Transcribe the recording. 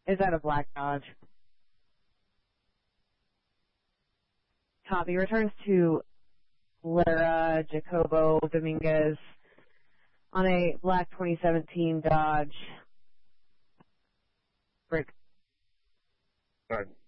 Is that a black Dodge? Copy. Returns to Lara Jacobo Dominguez on a black 2017 Dodge Brick. All right.